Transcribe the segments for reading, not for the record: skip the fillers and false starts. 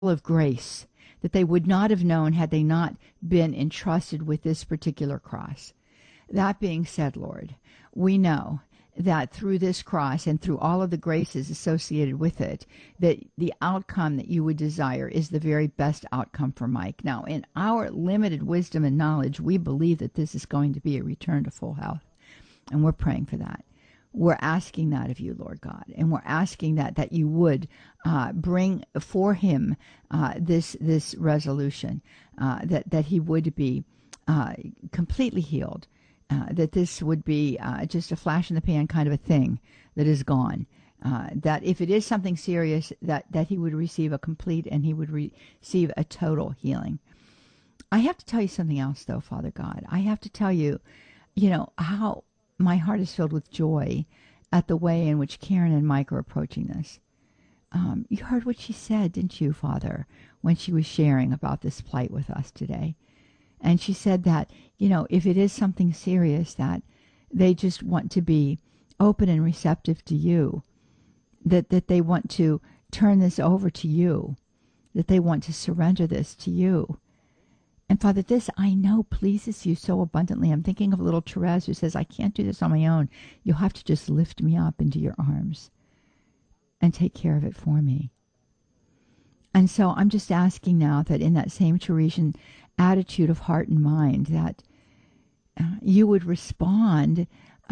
of grace that they would not have known had they not been entrusted with this particular cross. That being said, Lord, we know that through this cross and through all of the graces associated with it, that the outcome that you would desire is the very best outcome for Mike. Now, in our limited wisdom and knowledge, we believe that this is going to be a return to full health, and we're praying for that. We're asking that of you, Lord God, and we're asking that you would bring for him this resolution, that he would be completely healed, that this would be just a flash in the pan kind of a thing that is gone, that if it is something serious, that he would receive a complete and he would receive a total healing. I have to tell you something else, though, Father God. I have to tell you, how my heart is filled with joy at the way in which Karen and Mike are approaching this. You heard what she said, didn't you, Father, when she was sharing about this plight with us today? And she said that, if it is something serious, that they just want to be open and receptive to you, that they want to turn this over to you, that they want to surrender this to you. And Father, this I know pleases you so abundantly. I'm thinking of little Therese who says, I can't do this on my own. You'll have to just lift me up into your arms and take care of it for me. And so I'm just asking now that in that same Teresian attitude of heart and mind, that you would respond,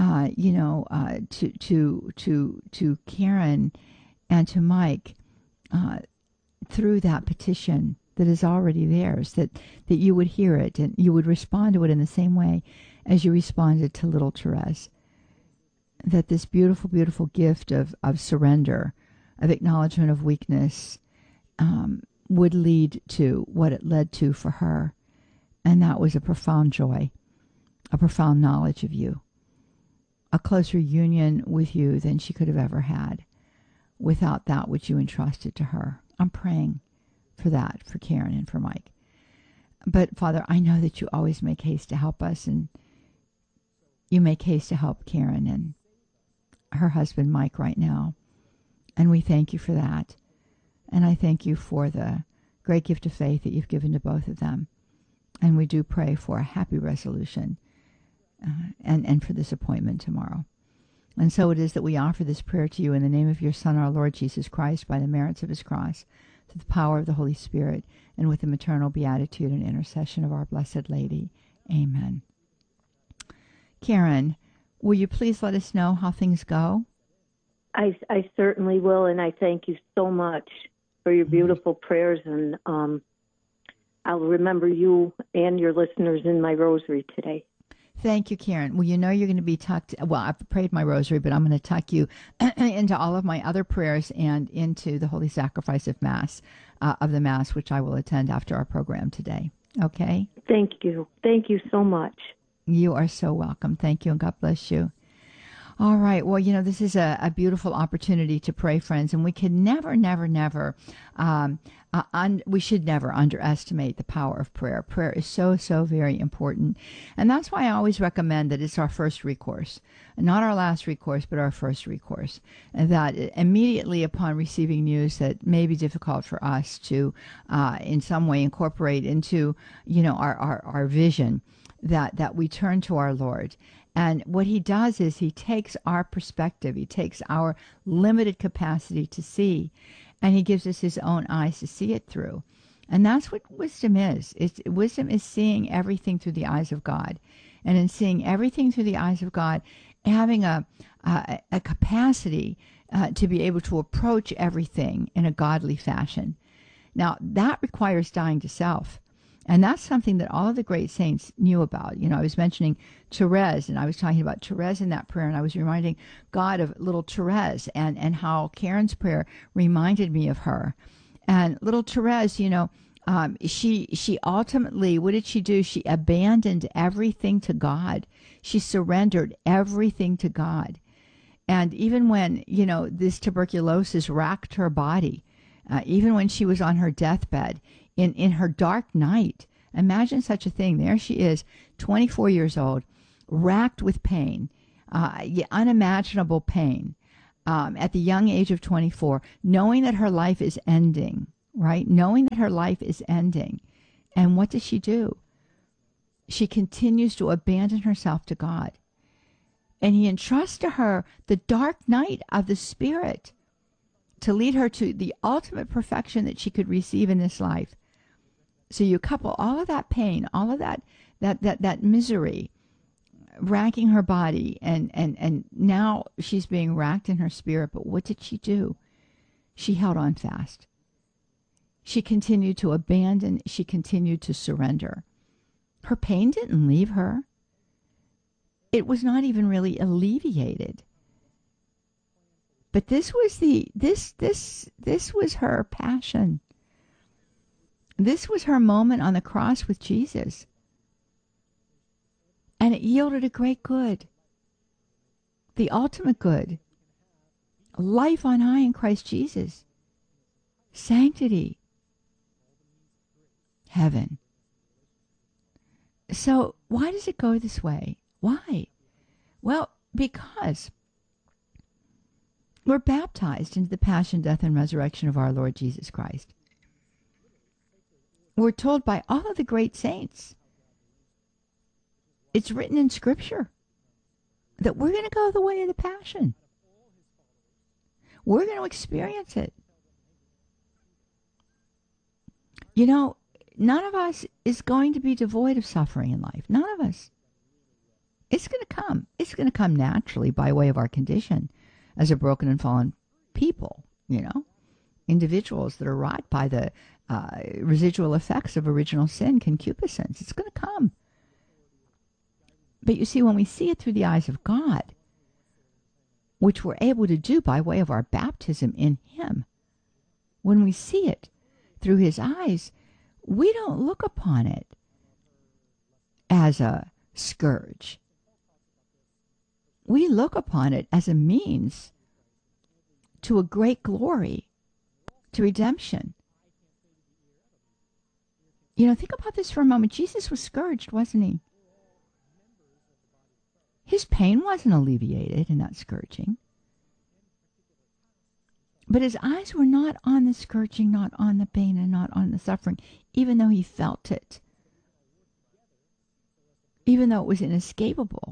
to Karen and to Mike through that petition that is already theirs, that you would hear it and you would respond to it in the same way as you responded to little Therese. That this beautiful, beautiful gift of surrender, of acknowledgement of weakness, would lead to what it led to for her. And that was a profound joy, a profound knowledge of you, a closer union with you than she could have ever had without that which you entrusted to her. I'm praying for that, for Karen and for Mike. But Father, I know that you always make haste to help us, and you make haste to help Karen and her husband Mike right now. And we thank you for that. And I thank you for the great gift of faith that you've given to both of them. And we do pray for a happy resolution and for this appointment tomorrow. And so it is that we offer this prayer to you in the name of your Son, our Lord Jesus Christ, by the merits of his cross, through the power of the Holy Spirit, and with the maternal beatitude and intercession of our Blessed Lady. Amen. Karen, will you please let us know how things go? I certainly will, and I thank you so much for your beautiful prayers, and I'll remember you and your listeners in my rosary today. Thank you, Karen. Well, you're going to be tucked. Well, I've prayed my rosary, but I'm going to tuck you into all of my other prayers and into the Holy Sacrifice of the Mass, which I will attend after our program today. Okay? Thank you. Thank you so much. You are so welcome. Thank you, and God bless you. All right. Well, this is a beautiful opportunity to pray, friends, and we can never, we should never underestimate the power of prayer. Prayer is so, so very important. And that's why I always recommend that it's our first recourse, not our last recourse, but our first recourse. And that immediately upon receiving news that may be difficult for us to in some way incorporate into, our vision, that we turn to our Lord. And what he does is he takes our perspective, he takes our limited capacity to see, and he gives us his own eyes to see it through. And that's what wisdom is. Wisdom is seeing everything through the eyes of God. And in seeing everything through the eyes of God, having a capacity to be able to approach everything in a godly fashion. Now, that requires dying to self. And that's something that all of the great saints knew about. I was mentioning Therese, and I was talking about Therese in that prayer, and I was reminding God of little Therese and how Karen's prayer reminded me of her. And little Therese, she ultimately, what did she do? She abandoned everything to God. She surrendered everything to God. And even when, this tuberculosis racked her body, even when she was on her deathbed, in her dark night, imagine such a thing. There she is, 24 years old, racked with pain, unimaginable pain, at the young age of 24, knowing that her life is ending, right? Knowing that her life is ending. And what does she do? She continues to abandon herself to God. And he entrusts to her the dark night of the Spirit to lead her to the ultimate perfection that she could receive in this life. So you couple all of that pain, all of that misery, racking her body, and now she's being racked in her spirit. But what did she do? She held on fast. She continued to abandon. She continued to surrender. Her pain didn't leave her. It was not even really alleviated. But this was this was her passion. This was her moment on the cross with Jesus. And it yielded a great good. The ultimate good. Life on high in Christ Jesus. Sanctity. Heaven. So why does it go this way? Why? Well, because we're baptized into the passion, death, and resurrection of our Lord Jesus Christ. We're told by all of the great saints, it's written in Scripture, that we're going to go the way of the passion. We're going to experience it. You know, none of us is going to be devoid of suffering in life. None of us. It's going to come. It's going to come naturally by way of our condition as a broken and fallen people, you know, individuals that are wrought by the residual effects of original sin, concupiscence. It's going to come. But you see, when we see it through the eyes of God, which we're able to do by way of our baptism in Him, when we see it through His eyes, we don't look upon it as a scourge. We look upon it as a means to a great glory, to redemption. You know, think about this for a moment. Jesus was scourged, wasn't He? His pain wasn't alleviated in that scourging. But His eyes were not on the scourging, not on the pain, and not on the suffering, even though He felt it. Even though it was inescapable.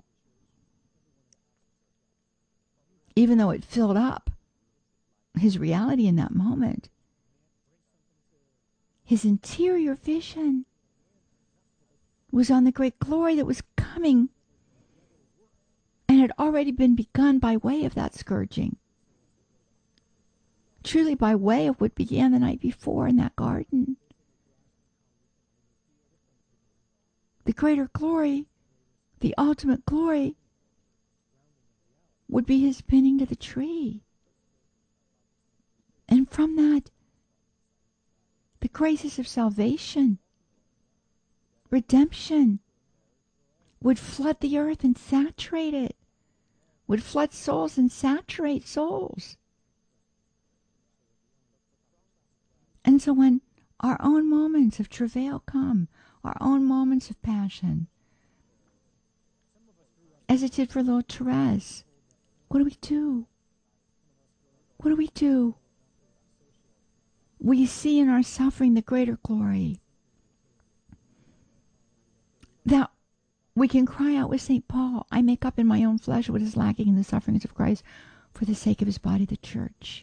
Even though it filled up His reality in that moment. His interior vision was on the great glory that was coming and had already been begun by way of that scourging. Truly by way of what began the night before in that garden. The greater glory, the ultimate glory, would be His pinning to the tree. And from that, the graces of salvation, redemption, would flood the earth and saturate it, would flood souls and saturate souls. And so when our own moments of travail come, our own moments of passion, as it did for little Therese, what do we do? What do we do? We see in our suffering the greater glory. That we can cry out with St. Paul, I make up in my own flesh what is lacking in the sufferings of Christ for the sake of His body, the church.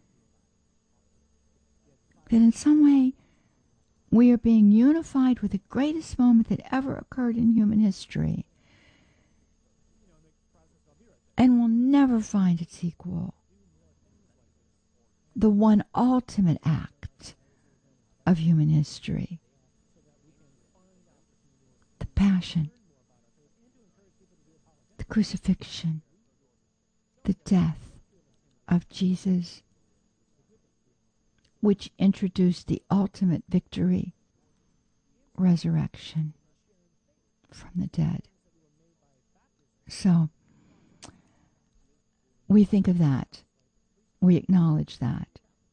That in some way we are being unified with the greatest moment that ever occurred in human history and will never find its equal. The one ultimate act of human history. The passion, the crucifixion, the death of Jesus, which introduced the ultimate victory, resurrection from the dead. So, we think of that. We acknowledge that.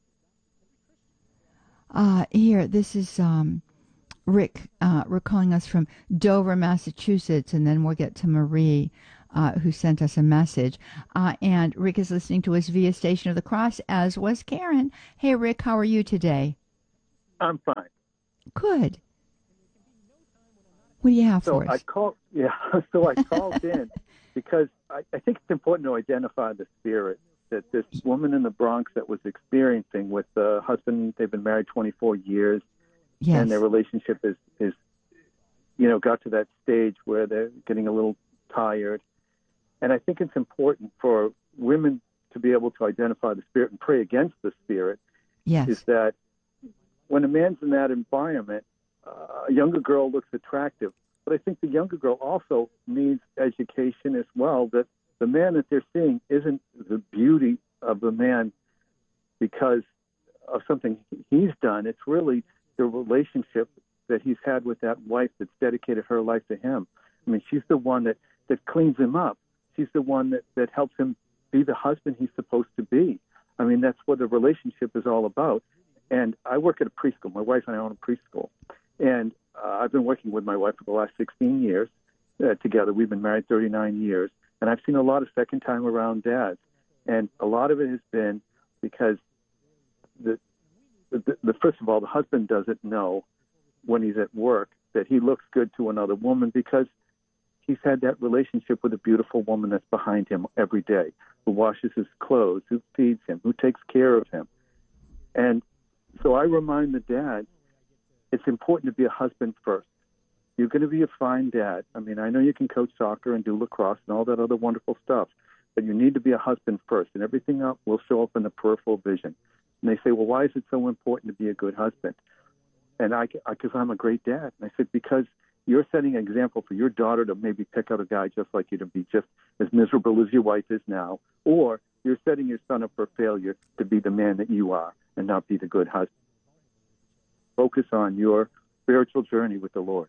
Here, this is Rick calling us from Dover, Massachusetts, and then we'll get to Marie, who sent us a message. And Rick is listening to us via Station of the Cross, as was Karen. Hey, Rick, how are you today? I'm fine. Good. What do you have So for us? So I called in because I think it's important to identify the spirit that this woman in the Bronx that was experiencing with the husband. They've been married 24 years, Yes. and their relationship is got to that stage where they're getting a little tired. And I think it's important for women to be able to identify the spirit and pray against the spirit. Yes. Is that when a man's in that environment, a younger girl looks attractive, but I think the younger girl also needs education as well, that the man that they're seeing isn't the beauty of the man because of something he's done. It's really the relationship that he's had with that wife that's dedicated her life to him. I mean, she's the one that cleans him up. She's the one that helps him be the husband he's supposed to be. I mean, that's what the relationship is all about. And I work at a preschool. My wife and I own a preschool. And I've been working with my wife for the last 16 years together. We've been married 39 years. And I've seen a lot of second-time around dads. And a lot of it has been because, the first of all, the husband doesn't know when he's at work that he looks good to another woman because he's had that relationship with a beautiful woman that's behind him every day, who washes his clothes, who feeds him, who takes care of him. And so I remind the dads, it's important to be a husband first. You're going to be a fine dad. I mean, I know you can coach soccer and do lacrosse and all that other wonderful stuff, but you need to be a husband first, and everything else will show up in the peripheral vision. And they say, well, why is it so important to be a good husband? And because I'm a great dad. And I said, because you're setting an example for your daughter to maybe pick out a guy just like you, to be just as miserable as your wife is now, or you're setting your son up for failure to be the man that you are and not be the good husband. Focus on your spiritual journey with the Lord.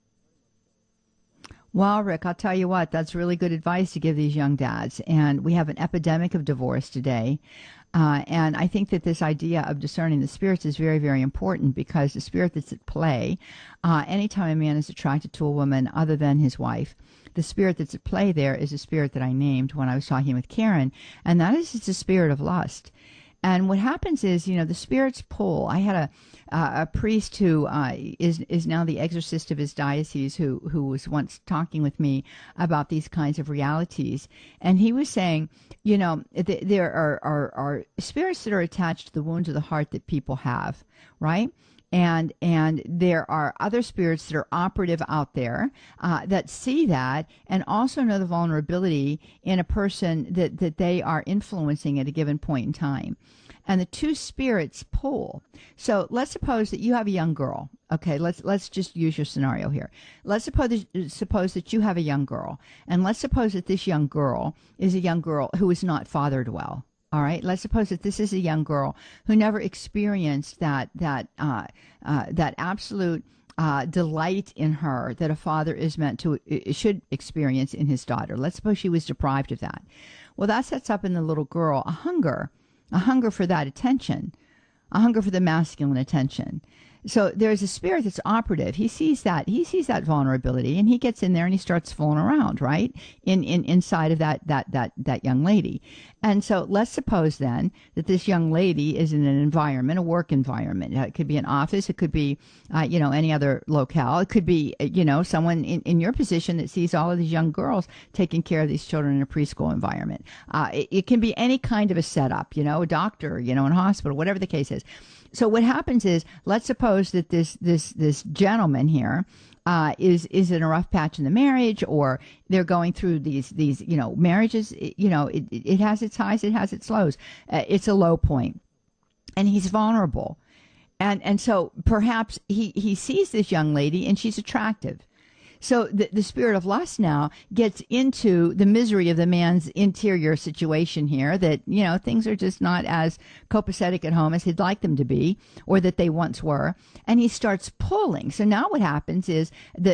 Well, Rick, I'll tell you what, that's really good advice to give these young dads. And we have an epidemic of divorce today. And I think that this idea of discerning the spirits is very, very important, because the spirit that's at play, anytime a man is attracted to a woman other than his wife, the spirit that's at play there is the spirit that I named when I was talking with Karen, and that is the spirit of lust. And what happens is, the spirits pull. I had a priest who is now the exorcist of his diocese, who was once talking with me about these kinds of realities, and he was saying, there are spirits that are attached to the wounds of the heart that people have, right? And there are other spirits that are operative out there that see that and also know the vulnerability in a person that they are influencing at a given point in time. And the two spirits pull. So let's suppose that you have a young girl. Okay, let's just use your scenario here. Let's suppose that you have a young girl, and let's suppose that this young girl is a young girl who is not fathered well. All right. Let's suppose that this is a young girl who never experienced that absolute delight in her that a father should experience in his daughter. Let's suppose she was deprived of that. Well, that sets up in the little girl a hunger for that attention, a hunger for the masculine attention. So there's a spirit that's operative. He sees that vulnerability, and he gets in there and he starts fooling around, right? Inside of that young lady. And so let's suppose then that this young lady is in an environment, a work environment. It could be an office. It could be, any other locale. It could be, someone in your position that sees all of these young girls taking care of these children in a preschool environment. It can be any kind of a setup, a doctor, in a hospital, whatever the case is. So what happens is, let's suppose that this gentleman here is in a rough patch in the marriage, or they're going through these marriages. It has its highs, it has its lows. It's a low point, and he's vulnerable, and so perhaps he sees this young lady and she's attractive. So the spirit of lust now gets into the misery of the man's interior situation here, that, things are just not as copacetic at home as he'd like them to be, or that they once were. And he starts pulling. So now what happens is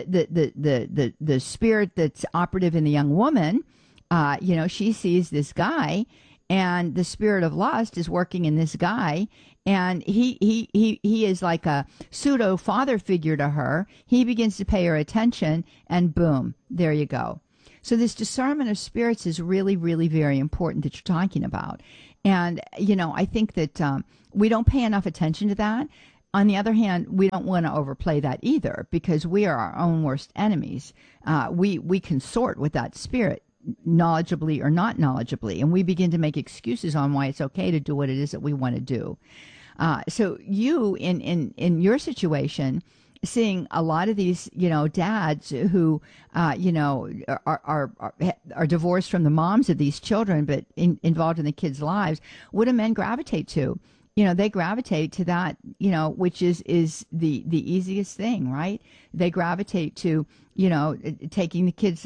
the spirit that's operative in the young woman, she sees this guy, and the spirit of lust is working in this guy, and he is like a pseudo father figure to her. He begins to pay her attention, and boom, there you go. So this discernment of spirits is really, really very important that you're talking about. And, I think that we don't pay enough attention to that. on the other hand, we don't want to overplay that either, because we are our own worst enemies. We consort with that spirit, knowledgeably or not knowledgeably, and we begin to make excuses on why it's okay to do what it is that we want to do. So you, in your situation, seeing a lot of these, dads who, are divorced from the moms of these children, but involved in the kids' lives, what do men gravitate to? They gravitate to that, which is the easiest thing, right? They gravitate to, taking the kids,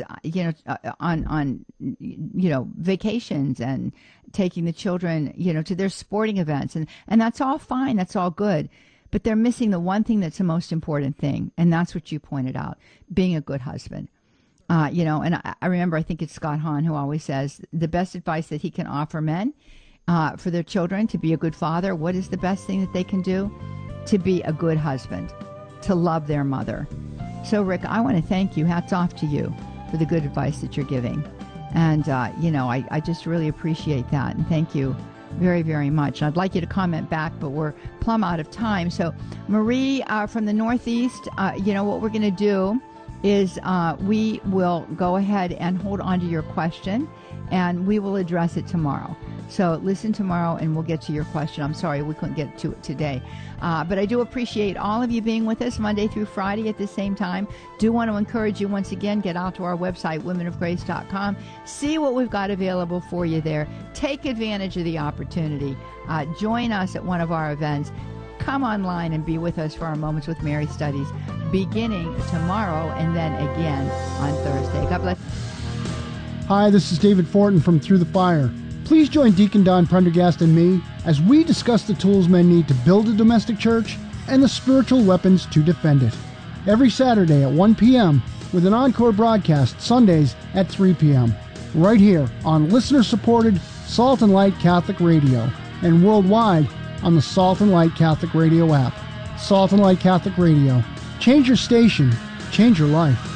on vacations, and taking the children, to their sporting events. And that's all fine. That's all good. But they're missing the one thing that's the most important thing. And that's what you pointed out, being a good husband. And I remember, I think it's Scott Hahn who always says the best advice that he can offer men for their children to be a good father. What is the best thing that they can do? To be a good husband, to love their mother. So, Rick, I want to thank you. Hats off to you for the good advice that you're giving. And, I just really appreciate that. And thank you very, very much. I'd like you to comment back, but we're plumb out of time. So, Marie from the Northeast, what we're going to do is we will go ahead and hold on to your question, and we will address it tomorrow. So listen tomorrow and we'll get to your question. I'm sorry we couldn't get to it today. But I do appreciate all of you being with us Monday through Friday at the same time. Do want to encourage you once again, get out to our website, womenofgrace.com. See what we've got available for you there. Take advantage of the opportunity. Join us at one of our events. Come online and be with us for our Moments with Mary studies beginning tomorrow and then again on Thursday. God bless. Hi, this is David Fortin from Through the Fire. Please join Deacon Don Prendergast and me as we discuss the tools men need to build a domestic church and the spiritual weapons to defend it. Every Saturday at 1 p.m. with an encore broadcast Sundays at 3 p.m. right here on listener-supported Salt and Light Catholic Radio and worldwide on the Salt and Light Catholic Radio app. Salt and Light Catholic Radio. Change your station. Change your life.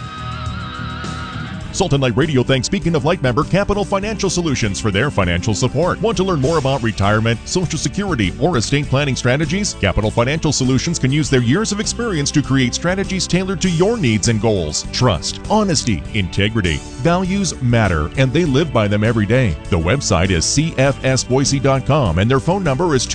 Salt and Light Radio thanks Beacon of Light member Capital Financial Solutions for their financial support. Want to learn more about retirement, Social Security, or estate planning strategies? Capital Financial Solutions can use their years of experience to create strategies tailored to your needs and goals. Trust, honesty, integrity, values matter, and they live by them every day. The website is cfsboise.com, and their phone number is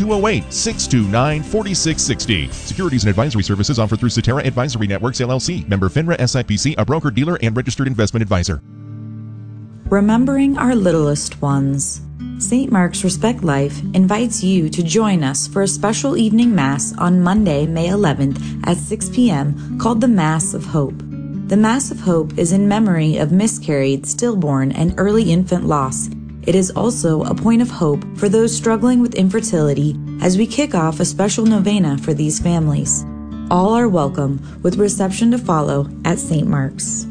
208-629-4660. Securities and advisory services offered through Cetera Advisory Networks, LLC. Member FINRA SIPC, a broker-dealer and registered investment advisor. Remembering our littlest ones. St. Mark's Respect Life invites you to join us for a special evening Mass on Monday, May 11th at 6 p.m. called the Mass of Hope. The Mass of Hope is in memory of miscarried, stillborn, and early infant loss. It is also a point of hope for those struggling with infertility as we kick off a special novena for these families. All are welcome, with reception to follow at St. Mark's.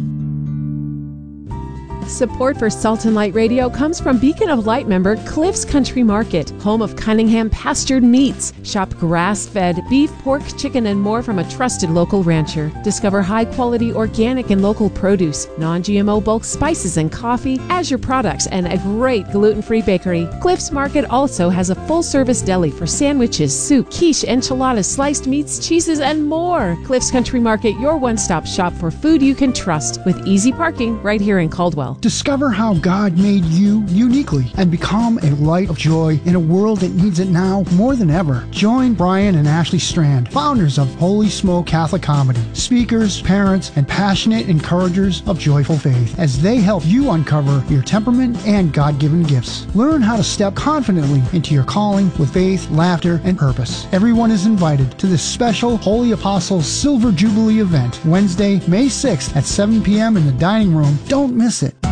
Support for Salt and Light Radio comes from Beacon of Light member Cliff's Country Market, home of Cunningham pastured meats. Shop grass-fed beef, pork, chicken, and more from a trusted local rancher. Discover high-quality organic and local produce, non-GMO bulk spices and coffee, Azure products, and a great gluten-free bakery. Cliff's Market also has a full-service deli for sandwiches, soup, quiche, enchiladas, sliced meats, cheeses, and more. Cliff's Country Market, your one-stop shop for food you can trust, with easy parking right here in Caldwell. Discover how God made you uniquely and become a light of joy in a world that needs it now more than ever. Join Brian and Ashley Strand, founders of Holy Smoke Catholic Comedy, speakers, parents, and passionate encouragers of joyful faith, as they help you uncover your temperament and God-given gifts. Learn how to step confidently into your calling with faith, laughter, and purpose. Everyone is invited to this special Holy Apostles Silver Jubilee event, Wednesday, May 6th at 7 p.m. in the dining room. Don't miss it.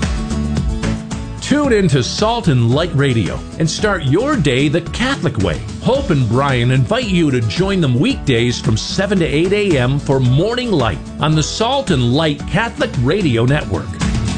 Tune into Salt and Light Radio and start your day the Catholic way. Hope and Brian invite you to join them weekdays from 7 to 8 a.m. for Morning Light on the Salt and Light Catholic Radio Network.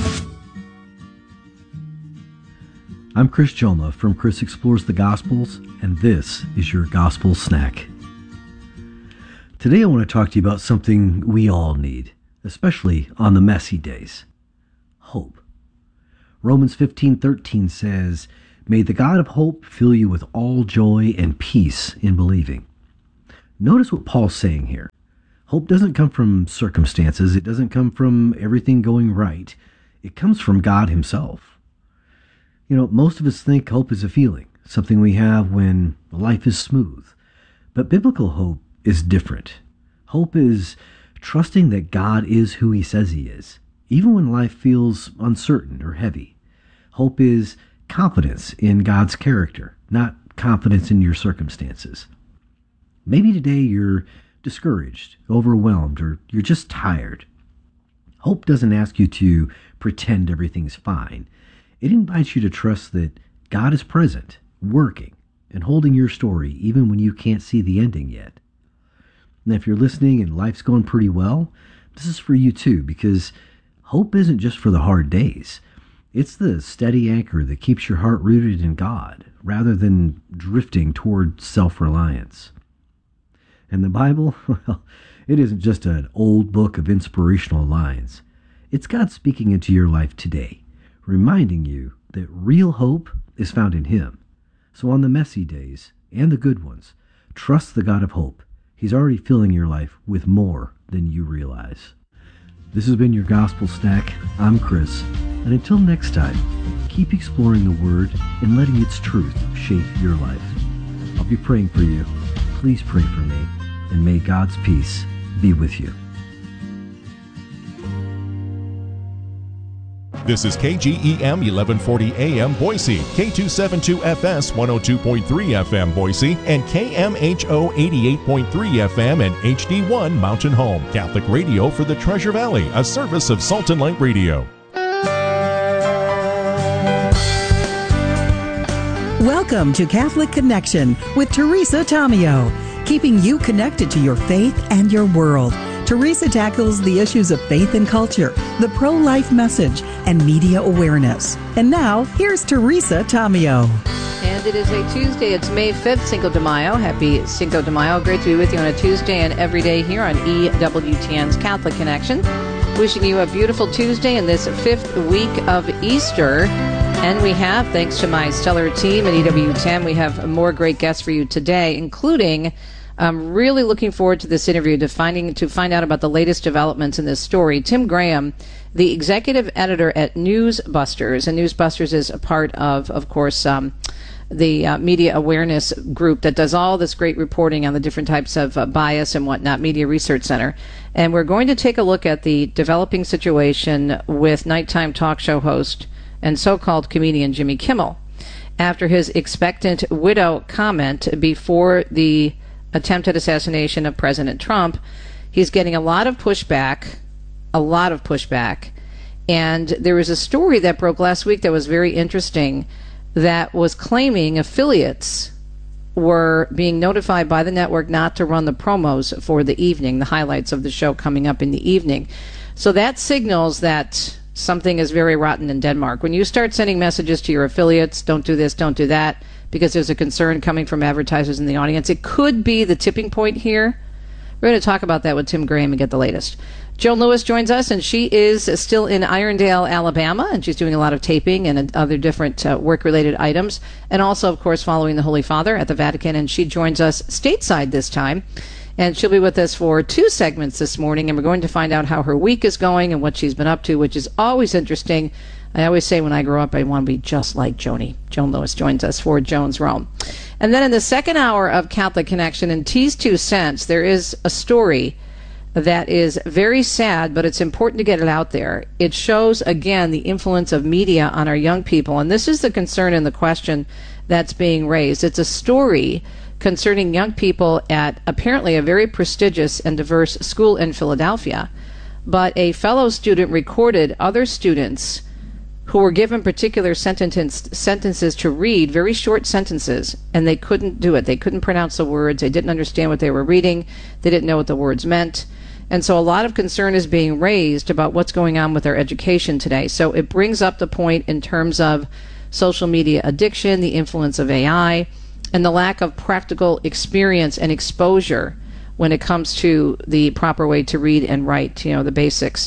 I'm Chris Joma from Chris Explores the Gospels, and this is your Gospel Snack. Today I want to talk to you about something we all need, especially on the messy days: hope. Romans 15:13 says, "May the God of hope fill you with all joy and peace in believing." Notice what Paul's saying here. Hope doesn't come from circumstances. It doesn't come from everything going right. It comes from God himself. You know, most of us think hope is a feeling, something we have when life is smooth. But biblical hope is different. Hope is trusting that God is who he says he is, even when life feels uncertain or heavy. Hope is confidence in God's character, not confidence in your circumstances. Maybe today you're discouraged, overwhelmed, or you're just tired. Hope doesn't ask you to pretend everything's fine. It invites you to trust that God is present, working, and holding your story even when you can't see the ending yet. And if you're listening and life's going pretty well, this is for you too, because hope isn't just for the hard days. It's the steady anchor that keeps your heart rooted in God, rather than drifting toward self-reliance. And the Bible, well, it isn't just an old book of inspirational lines. It's God speaking into your life today, reminding you that real hope is found in him. So on the messy days and the good ones, trust the God of hope. He's already filling your life with more than you realize. This has been your Gospel Snack. I'm Chris. And until next time, keep exploring the Word and letting its truth shape your life. I'll be praying for you. Please pray for me. And may God's peace be with you. This is KGEM 1140 AM Boise, K272FS 102.3 FM Boise, and KMHO 88.3 FM and HD1 Mountain Home. Catholic radio for the Treasure Valley, a service of Salt and Light Radio. Welcome to Catholic Connection with Teresa Tomeo, keeping you connected to your faith and your world. Teresa tackles the issues of faith and culture, the pro-life message, and media awareness. And now, here's Teresa Tomeo. And it is a Tuesday. It's May 5th, Cinco de Mayo. Happy Cinco de Mayo. Great to be with you on a Tuesday and every day here on EWTN's Catholic Connection. Wishing you a beautiful Tuesday in this 5th week of Easter. And we have, thanks to my stellar team at EWTN, we have more great guests for you today, including... I'm really looking forward to this interview to find out about the latest developments in this story. Tim Graham, the executive editor at Newsbusters, and Newsbusters is a part of course, the media awareness group that does all this great reporting on the different types of bias and whatnot, Media Research Center. And we're going to take a look at the developing situation with nighttime talk show host and so-called comedian Jimmy Kimmel after his expectant widow comment before the attempted assassination of President Trump. He's getting a lot of pushback, and there was a story that broke last week that was very interesting that was claiming affiliates were being notified by the network not to run the promos for the evening, the highlights of the show coming up in the evening. So that signals that something is very rotten in Denmark. When you start sending messages to your affiliates, don't do this, don't do that, because there's a concern coming from advertisers in the audience, it could be the tipping point here. We're going to talk about that with Tim Graham and get the latest. Joan Lewis joins us, and she is still in Irondale, Alabama, and she's doing a lot of taping and other different work-related items, and also, of course, following the Holy Father at the Vatican, and she joins us stateside this time. And she'll be with us for 2 segments this morning, and we're going to find out how her week is going and what she's been up to, which is always interesting. I always say when I grow up, I want to be just like Joni. Joan Lewis joins us for Joan's Rome. And then in the second hour of Catholic Connection, in T's 2 cents, there is a story that is very sad, but it's important to get it out there. It shows, again, the influence of media on our young people. And this is the concern and the question that's being raised. It's a story concerning young people at apparently a very prestigious and diverse school in Philadelphia. But a fellow student recorded other students who were given particular sentences to read, very short sentences, and they couldn't do it. They couldn't pronounce the words. They didn't understand what they were reading. They didn't know what the words meant. And so a lot of concern is being raised about what's going on with their education today. So it brings up the point in terms of social media addiction, the influence of AI, and the lack of practical experience and exposure when it comes to the proper way to read and write, the basics.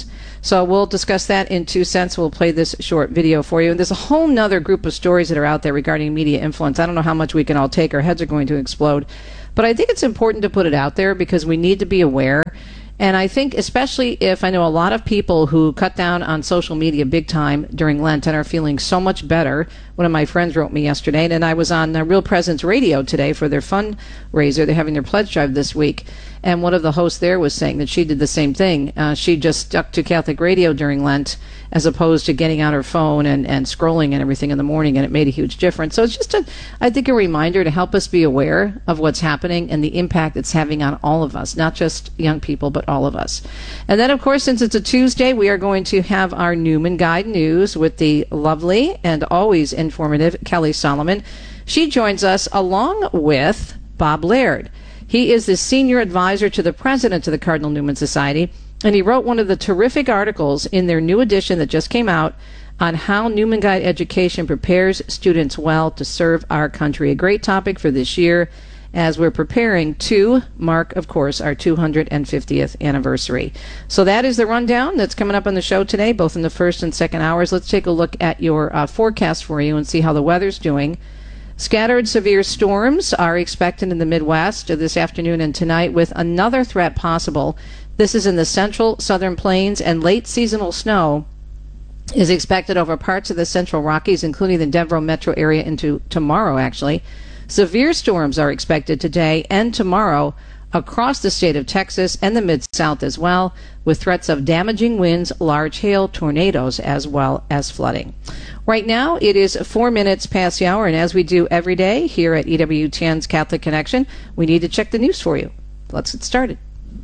So we'll discuss that in 2 cents. We'll play this short video for you. And there's a whole nother group of stories that are out there regarding media influence. I don't know how much we can all take. Our heads are going to explode. But I think it's important to put it out there because we need to be aware. And I think especially if I know a lot of people who cut down on social media big time during Lent and are feeling so much better. One of my friends wrote me yesterday, and I was on Real Presence Radio today for their fundraiser. They're having their pledge drive this week. And one of the hosts there was saying that she did the same thing. She just stuck to Catholic radio during Lent as opposed to getting on her phone and scrolling and everything in the morning, and it made a huge difference. So it's just, I think, a reminder to help us be aware of what's happening and the impact it's having on all of us, not just young people, but all of us. And then, of course, since it's a Tuesday, we are going to have our Newman Guide News with the lovely and always informative Kelly Solomon. She joins us along with Bob Laird. He is the senior advisor to the president of the Cardinal Newman Society, and he wrote one of the terrific articles in their new edition that just came out on how Newman Guide education prepares students well to serve our country. A great topic for this year as we're preparing to mark, of course, our 250th anniversary. So that is the rundown that's coming up on the show today, both in the first and second hours. Let's take a look at your forecast for you and see how the weather's doing. Scattered severe storms are expected in the Midwest this afternoon and tonight, with another threat possible. This is in the central southern plains, and late seasonal snow is expected over parts of the central Rockies, including the Denver metro area, into tomorrow, actually. Severe storms are expected today and tomorrow across the state of Texas and the Mid-South as well, with threats of damaging winds, large hail, tornadoes, as well as flooding. Right now, it is 4 minutes past the hour, and as we do every day here at EWTN's Catholic Connection, we need to check the news for you. Let's get started.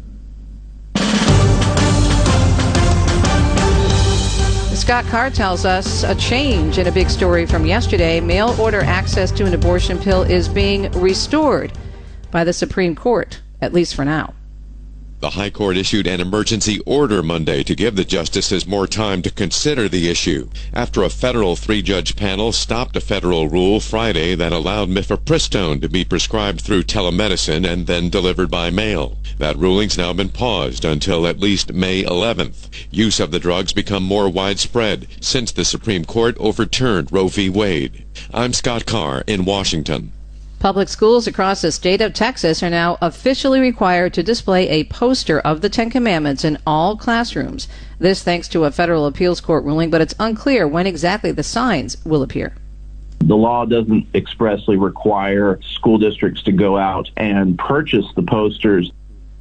Scott Carr tells us a change in a big story from yesterday. Mail order access to an abortion pill is being restored by the Supreme Court, at least for now. The High Court issued an emergency order Monday to give the justices more time to consider the issue after a federal 3-judge panel stopped a federal rule Friday that allowed mifepristone to be prescribed through telemedicine and then delivered by mail. That ruling's now been paused until at least May 11th. Use of the drugs become more widespread since the Supreme Court overturned Roe v. Wade. I'm Scott Carr in Washington. Public schools across the state of Texas are now officially required to display a poster of the Ten Commandments in all classrooms. This thanks to a federal appeals court ruling, but it's unclear when exactly the signs will appear. The law doesn't expressly require school districts to go out and purchase the posters.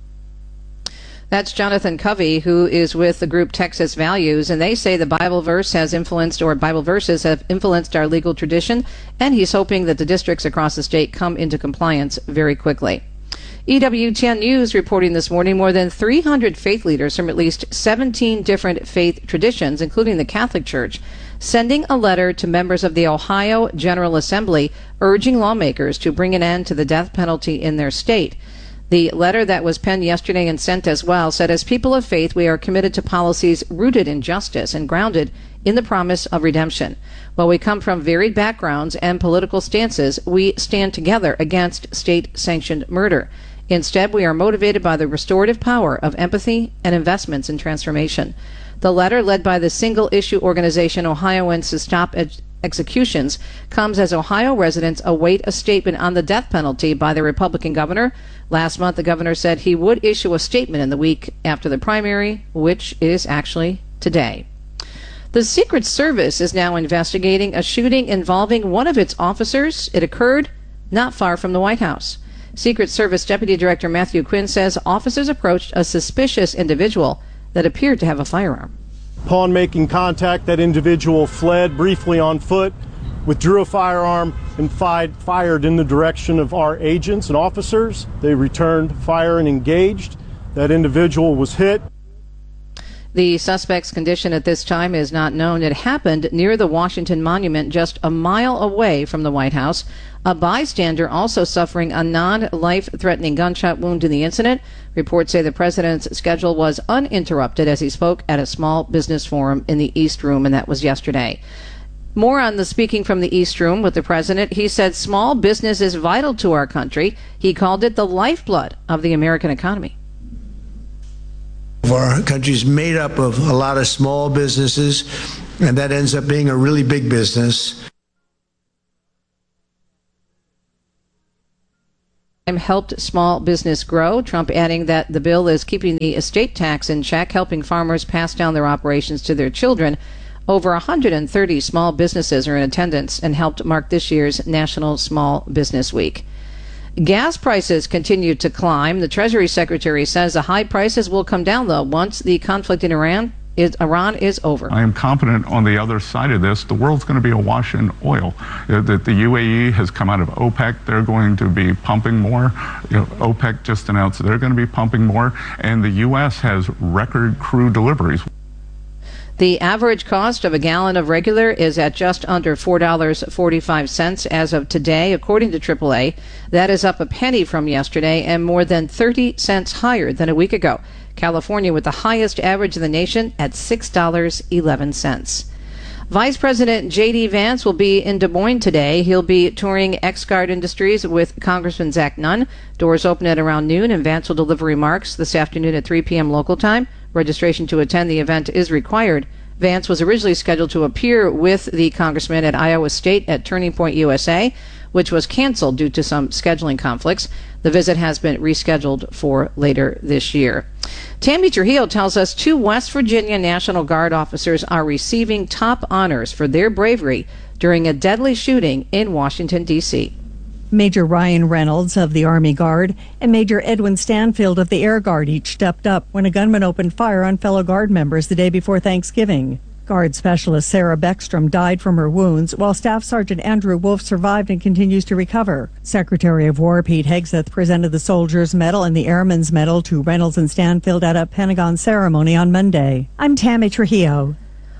That's Jonathan Covey, who is with the group Texas Values, and they say the Bible verse has influenced, or Bible verses have influenced our legal tradition, and he's hoping that the districts across the state come into compliance very quickly. EWTN News reporting this morning more than 300 faith leaders from at least 17 different faith traditions, including the Catholic Church, sending a letter to members of the Ohio General Assembly urging lawmakers to bring an end to the death penalty in their state. The letter that was penned yesterday and sent as well said, as people of faith, we are committed to policies rooted in justice and grounded in the promise of redemption. While we come from varied backgrounds and political stances, we stand together against state-sanctioned murder. Instead, we are motivated by the restorative power of empathy and investments in transformation. The letter, led by the single-issue organization Ohioans to Stop Executions, comes as Ohio residents await a statement on the death penalty by the Republican governor. Last month, the governor said he would issue a statement in the week after the primary, which is actually today. The Secret Service is now investigating a shooting involving one of its officers. It occurred not far from the White House. Secret Service Deputy Director Matthew Quinn says officers approached a suspicious individual that appeared to have a firearm. Upon making contact, that individual fled briefly on foot, withdrew a firearm, and fired in the direction of our agents and officers. They returned fire and engaged. That individual was hit. The suspect's condition at this time is not known. It happened near the Washington Monument, just a mile away from the White House. A bystander also suffering a non-life-threatening gunshot wound in the incident. Reports say the president's schedule was uninterrupted as he spoke at a small business forum in the East Room, and that was yesterday. More on the speaking from the East Room with the president. He said small business is vital to our country. He called it the lifeblood of the American economy. Our country is made up of a lot of small businesses, and that ends up being a really big business. Helped small business grow. Trump adding that the bill is keeping the estate tax in check, helping farmers pass down their operations to their children. Over 130 small businesses are in attendance and helped mark this year's National Small Business Week. Gas prices continue to climb. The Treasury Secretary says the high prices will come down, though, once the conflict in Iran is over. I am confident on the other side of this, the world's going to be awash in oil. The UAE has come out of OPEC. They're going to be pumping more. OPEC just announced they're going to be pumping more. And the U.S. has record crude deliveries. The average cost of a gallon of regular is at just under $4.45 as of today, according to AAA. That is up a penny from yesterday and more than 30 cents higher than a week ago. California with the highest average in the nation at $6.11. Vice President J.D. Vance will be in Des Moines today. He'll be touring XGuard Industries with Congressman Zach Nunn. Doors open at around noon, and Vance will deliver remarks this afternoon at 3 p.m. local time. Registration to attend the event is required. Vance was originally scheduled to appear with the congressman at Iowa State at Turning Point USA, which was canceled due to some scheduling conflicts. The visit has been rescheduled for later this year. Tammy Trujillo tells us 2 West Virginia National Guard officers are receiving top honors for their bravery during a deadly shooting in Washington, D.C. Major Ryan Reynolds of the Army Guard and Major Edwin Stanfield of the Air Guard each stepped up when a gunman opened fire on fellow Guard members the day before Thanksgiving. Guard Specialist Sarah Beckstrom died from her wounds, while Staff Sergeant Andrew Wolf survived and continues to recover. Secretary of War Pete Hegseth presented the Soldier's Medal and the Airman's Medal to Reynolds and Stanfield at a Pentagon ceremony on Monday. I'm Tammy Trujillo.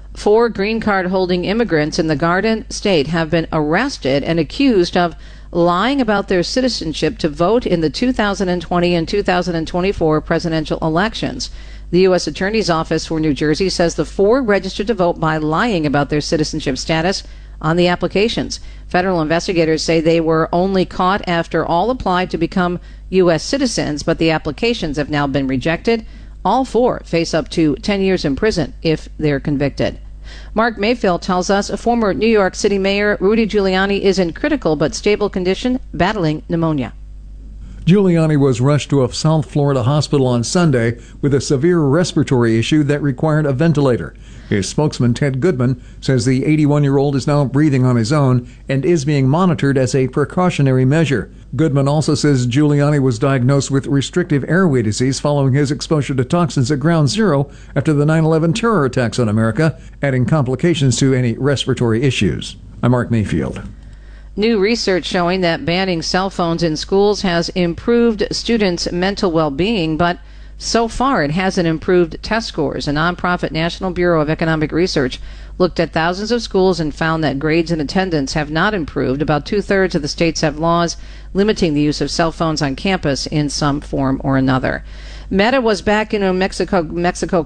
4 green card holding immigrants in the Garden State have been arrested and accused of lying about their citizenship to vote in the 2020 and 2024 presidential elections. The U.S. Attorney's Office for New Jersey says the 4 registered to vote by lying about their citizenship status on the applications. Federal investigators say they were only caught after all applied to become U.S. citizens, but the applications have now been rejected. All 4 face up to 10 years in prison if they're convicted. Mark Mayfield tells us former New York City Mayor Rudy Giuliani is in critical but stable condition, battling pneumonia. Giuliani was rushed to a South Florida hospital on Sunday with a severe respiratory issue that required a ventilator. His spokesman, Ted Goodman, says the 81-year-old is now breathing on his own and is being monitored as a precautionary measure. Goodman also says Giuliani was diagnosed with restrictive airway disease following his exposure to toxins at Ground Zero after the 9/11 terror attacks on America, adding complications to any respiratory issues. I'm Mark Mayfield. New research showing that banning cell phones in schools has improved students' mental well-being, but so far it hasn't improved test scores. A nonprofit National Bureau of Economic Research looked at thousands of schools and found that grades and attendance have not improved. About 2/3 of the states have laws limiting the use of cell phones on campus in some form or another. Meta was back in a New Mexico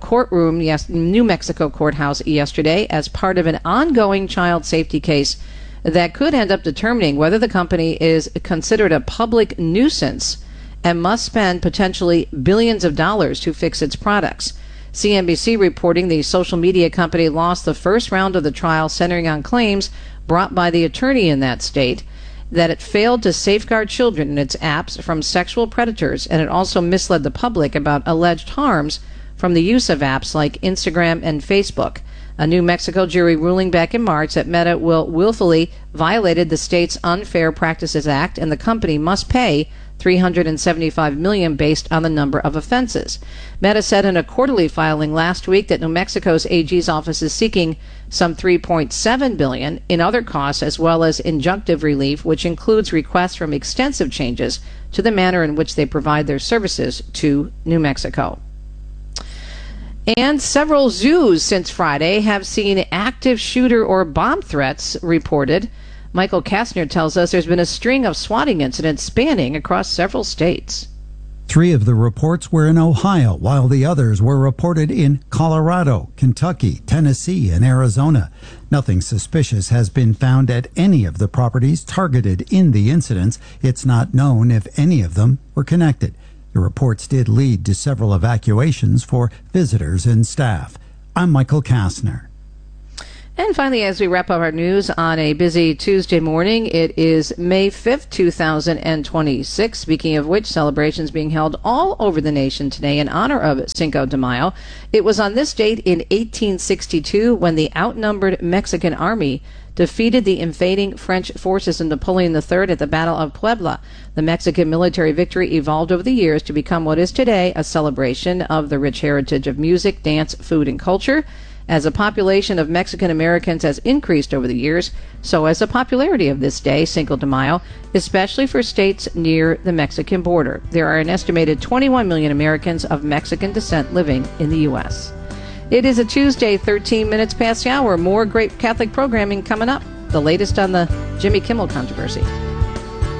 courthouse yesterday as part of an ongoing child safety case that could end up determining whether the company is considered a public nuisance and must spend potentially billions of dollars to fix its products. CNBC reporting the social media company lost the first round of the trial, centering on claims brought by the attorney in that state that it failed to safeguard children in its apps from sexual predators, and it also misled the public about alleged harms from the use of apps like Instagram and Facebook. A New Mexico jury ruling back in March that Meta willfully violated the state's Unfair Practices Act, and the company must pay $375 million based on the number of offenses. Meta said in a quarterly filing last week that New Mexico's AG's office is seeking some $3.7 billion in other costs as well as injunctive relief, which includes requests from extensive changes to the manner in which they provide their services to New Mexico. And several zoos since Friday have seen active shooter or bomb threats reported. Michael Kastner tells us there's been a string of swatting incidents spanning across several states. 3 of the reports were in Ohio, while the others were reported in Colorado, Kentucky, Tennessee, and Arizona. Nothing suspicious has been found at any of the properties targeted in the incidents. It's not known if any of them were connected. The reports did lead to several evacuations for visitors and staff. I'm Michael Kastner. And finally, as we wrap up our news on a busy Tuesday morning, it is May 5th, 2026. Speaking of which, celebrations being held all over the nation today in honor of Cinco de Mayo. It was on this date in 1862 when the outnumbered Mexican army defeated the invading French forces in Napoleon III at the Battle of Puebla. The Mexican military victory evolved over the years to become what is today a celebration of the rich heritage of music, dance, food, and culture. As the population of Mexican Americans has increased over the years, so has the popularity of this day, Cinco de Mayo, especially for states near the Mexican border. There are an estimated 21 million Americans of Mexican descent living in the U.S. It is a Tuesday, 13 minutes past the hour. More great Catholic programming coming up. The latest on the Jimmy Kimmel controversy.